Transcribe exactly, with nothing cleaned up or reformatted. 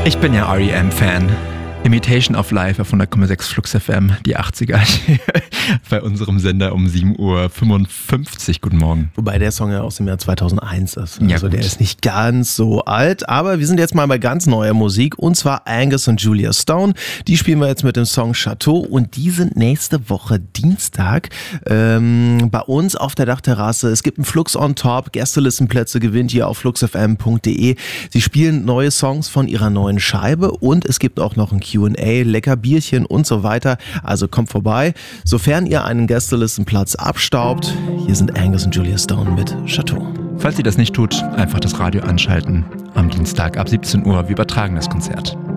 Ich bin ja R E M-Fan. Imitation of Life auf hundert Komma sechs Flux F M, die achtziger bei unserem Sender um sieben Uhr fünfundfünfzig. Guten Morgen. Wobei der Song ja aus dem Jahr zweitausendeins ist. Ja, also gut. Der ist nicht ganz so alt, aber wir sind jetzt mal bei ganz neuer Musik und zwar Angus und Julia Stone. Die spielen wir jetzt mit dem Song Chateau und die sind nächste Woche Dienstag ähm, bei uns auf der Dachterrasse. Es gibt einen Flux on Top, Gästelistenplätze gewinnt ihr auf flux f m punkt d e. Sie spielen neue Songs von ihrer neuen Scheibe und es gibt auch noch ein Q and A, lecker Bierchen und so weiter. Also kommt vorbei. Sofern ihr einen Gästelistenplatz abstaubt, hier sind Angus und Julia Stone mit Chateau. Falls ihr das nicht tut, einfach das Radio anschalten. Am Dienstag ab siebzehn Uhr, wir übertragen das Konzert.